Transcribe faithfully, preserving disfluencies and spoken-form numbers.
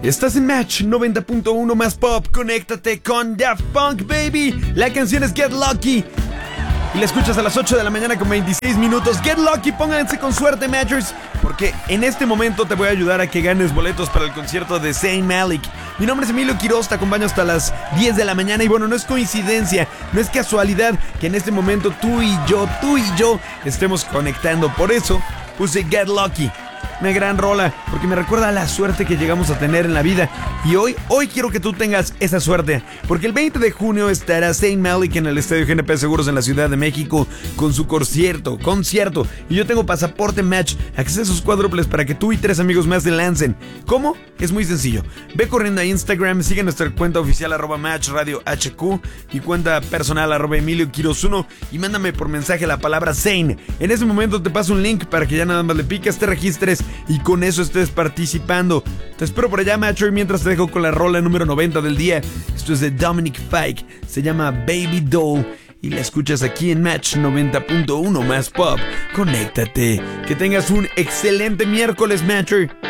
Estás en Match noventa punto uno más pop. Conéctate con Daft Punk, baby. La canción es Get Lucky y la escuchas a las ocho de la mañana con veintiséis minutos. Get Lucky, pónganse con suerte, Matchers, porque en este momento te voy a ayudar a que ganes boletos para el concierto de Zayn Malik. Mi nombre es Emilio Quiroz, te acompaño hasta las diez de la mañana. Y bueno, no es coincidencia, no es casualidad que en este momento tú y yo, tú y yo estemos conectando. Por eso puse Get Lucky, una gran rola, porque me recuerda a la suerte que llegamos a tener en la vida. Y hoy, hoy quiero que tú tengas esa suerte, porque el veinte de junio estará Zayn Malik en el Estadio G N P Seguros en la Ciudad de México con su concierto, concierto. Y yo tengo pasaporte Match, accesos cuádruples para que tú y tres amigos más se lancen. ¿Cómo? Es muy sencillo. Ve corriendo a Instagram, sigue nuestra cuenta oficial arroba Match Radio H Q y cuenta personal arroba Emilio Quiroz uno y mándame por mensaje la palabra Zayn. En ese momento te paso un link para que ya nada más le piques, te registres y con eso estés participando. Te espero por allá, Macho, y mientras te dejo con la rola número noventa del día. Esto es de Dominic Fike, se llama Baby Doll y la escuchas aquí en Match noventa punto uno más pop. Conéctate, que tengas un excelente miércoles, Macho.